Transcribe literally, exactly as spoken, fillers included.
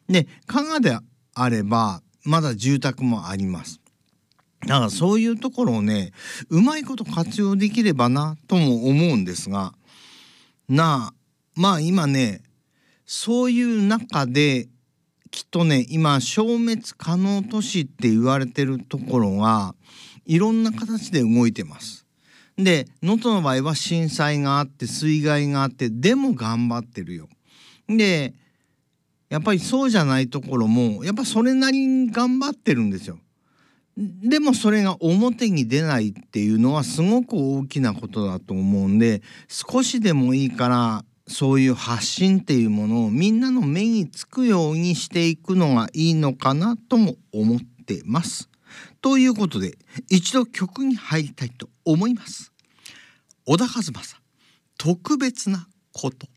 で加賀であればまだ住宅もあります。だからそういうところをねうまいこと活用できればなとも思うんですが、なあまあ今ねそういう中できっとね今消滅可能都市って言われてるところがいろんな形で動いてます。で能登の場合は震災があって水害があってでも頑張ってるよ。でやっぱりそうじゃないところもやっぱそれなりに頑張ってるんですよ。でもそれが表に出ないっていうのはすごく大きなことだと思うんで、少しでもいいからそういう発信っていうものをみんなの目につくようにしていくのがいいのかなとも思ってます。ということで一度曲に入りたいと思います。小田和正、特別なこと。